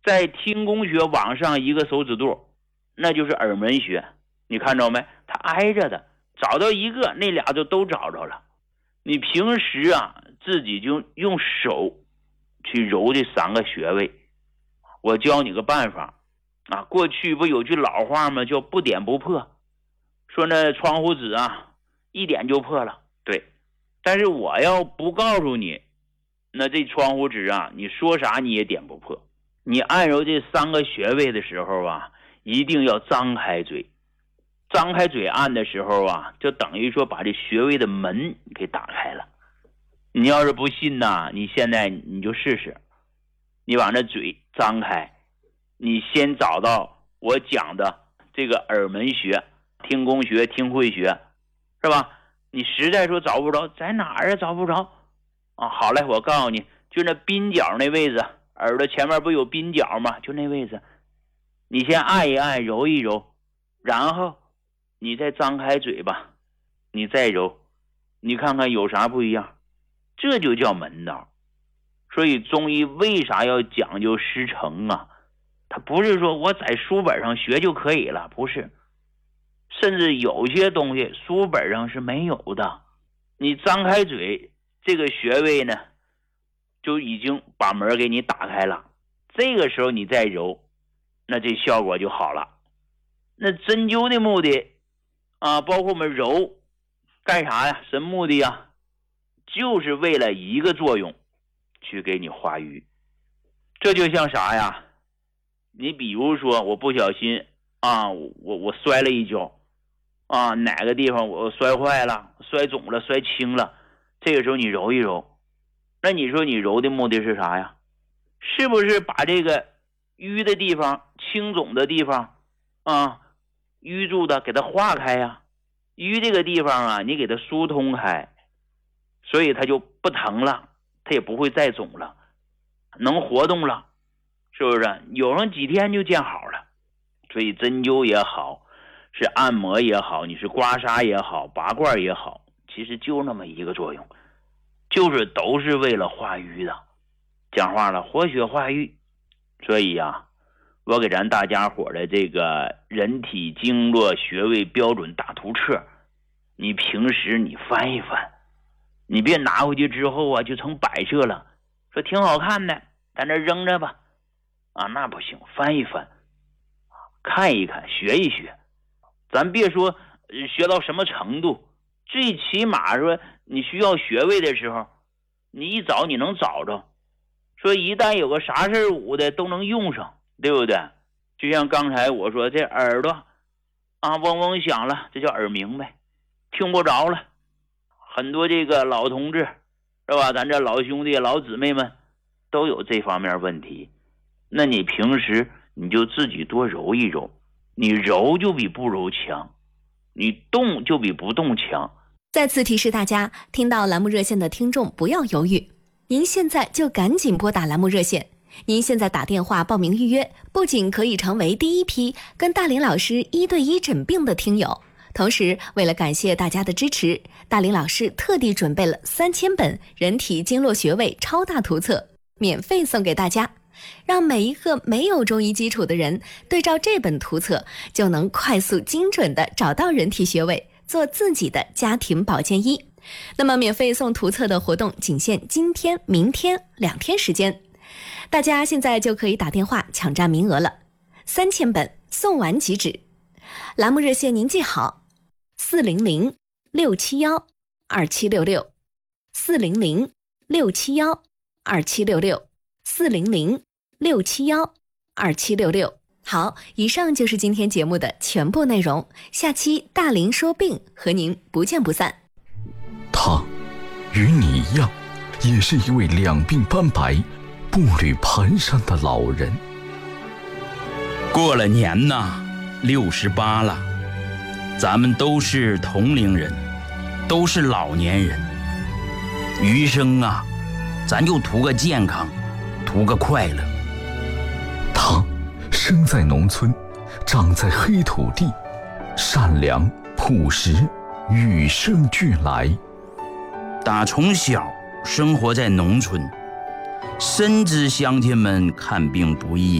在听宫穴往上一个手指肚，那就是耳门穴，你看着没？它挨着的，找到一个，那俩就都找着了。你平时啊，自己就用手去揉这3个穴位。我教你个办法啊，过去不有句老话吗？叫不点不破，说那窗户纸啊，一点就破了。对，但是我要不告诉你，那这窗户纸啊，你说啥你也点不破。你按揉这3个穴位的时候啊，一定要张开嘴。张开嘴按的时候啊，就等于说把这穴位的门给打开了。你要是不信呐，你现在你就试试，你把那嘴张开，你先找到我讲的这个耳门穴、听宫穴、听会穴，是吧？你实在说找不着，在哪儿啊？找不着啊？好嘞，我告诉你，就那鬓角那位置，耳朵前面不有鬓角吗？就那位置，你先按一按，揉一揉，然后你再张开嘴巴，你再揉，你看看有啥不一样，这就叫门道。所以中医为啥要讲究师承啊？它不是说我在书本上学就可以了，不是，甚至有些东西书本上是没有的。你张开嘴，这个穴位呢就已经把门给你打开了，这个时候你再揉，那这效果就好了。那针灸的目的啊，包括我们揉干啥呀？什么目的呀？就是为了一个作用，去给你化瘀。这就像啥呀？你比如说我不小心啊，我摔了一跤啊，哪个地方我摔坏了、摔肿了、摔青了，这个时候你揉一揉，那你说你揉的目的是啥呀？是不是把这个瘀的地方、青肿的地方啊，淤住的给它化开呀？瘀这个地方啊，你给它疏通开，所以它就不疼了，它也不会再肿了，能活动了，是不是？有上几天就见好了。所以针灸也好，是按摩也好，你是刮痧也好，拔罐也好，其实就那么一个作用，就是都是为了化瘀的。讲话了，活血化瘀。所以啊，我给咱大家伙的这个人体经络穴位标准大图册，你平时你翻一翻，你别拿回去之后啊就成摆设了，说挺好看的，在那扔着吧啊，那不行，翻一翻，看一看，学一学。咱别说学到什么程度，最起码说你需要穴位的时候，你一找你能找着，说一旦有个啥事捂的都能用上，对不对？就像刚才我说这耳朵啊嗡嗡响了，这叫耳鸣呗，听不着了。很多这个老同志是吧，咱这老兄弟老姊妹们都有这方面问题，那你平时你就自己多揉一揉，你揉就比不揉强，你动就比不动强。 再次提示大家，听到栏目热线的听众不要犹豫，您现在就赶紧拨打栏目热线。您现在打电话报名预约，不仅可以成为第一批跟大林老师1对1诊病的听友，同时为了感谢大家的支持，大林老师特地准备了3000本人体经络穴位超大图册，免费送给大家，让每一个没有中医基础的人对照这本图册，就能快速精准地找到人体穴位，做自己的家庭保健医。那么免费送图册的活动仅限今天、明天2天时间，大家现在就可以打电话抢占名额了，3000本送完即止。栏目热线您记好，400-671-2766，400-671-2766，400-671-2766。好，以上就是今天节目的全部内容，下期大林说病和您不见不散。 他与你一样，也是一位两鬓斑白、步履蹒跚的老人。 过了年呐，68了，咱们都是同龄人，都是老年人。余生啊，咱就图个健康，图个快乐。 他生在农村，长在黑土地，善良朴实，与生俱来。 打从小生活在农村，深知乡亲们看病不易，